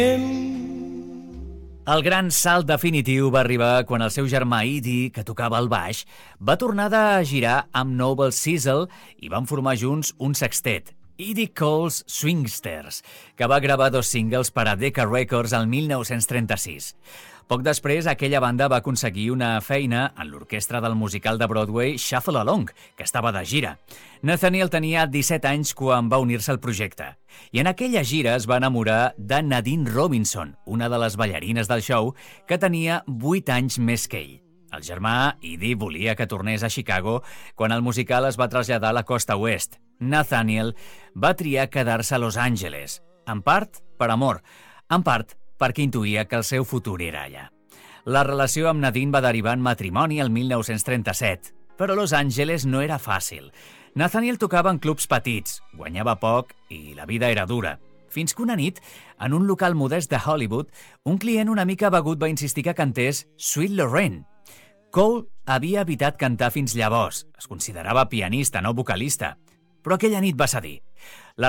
El gran salt definitiu va arribar quan el seu germà Eddie, que tocava el baix, va tornar de girar amb Noble Sissle i van formar junts un sextet, Eddie Cole's Swingsters, que va gravar 2 singles per a Decca Records el 1936. Poc després, aquella banda va aconseguir una feina en l'orquestra del musical de Broadway Shuffle Along, que estava de gira. Nathaniel tenia 17 anys quan va unir-se al projecte, i en aquella gira es va enamorar de Nadine Robinson, una de les ballarines del show, que tenia 8 anys més que ell. El germà Eddie volia que tornés a Chicago quan el musical es va traslladar a la costa oest. Nathaniel va triar quedar-se a Los Angeles, en part per amor, en part perquè intuïa que el seu futur era allà. La relació amb Nadine va derivar en matrimoni el 1937, però Los Angeles no era fàcil. Nathaniel tocava en clubs petits, guanyava poc i la vida era dura. Fins que una nit, en un local modest de Hollywood, un client una mica begut va insistir que cantés Sweet Lorraine. Cole havia evitat cantar fins llavors. Es considerava pianista, no vocalista. Però aquella nit va cedir. La